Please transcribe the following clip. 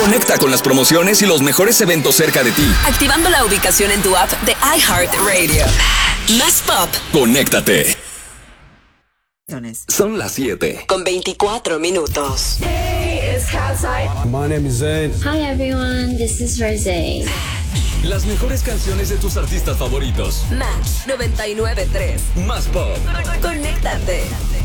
Conecta con las promociones y los mejores eventos cerca de ti. Activando la ubicación en tu app de iHeartRadio. Más pop. Conéctate. Son las 7. Con 24 minutos. Hey, it's Katsai. My name is Zayn. Hi everyone, this is Rosé. Las mejores canciones de tus artistas favoritos. Match 99.3. Más pop. Conéctate.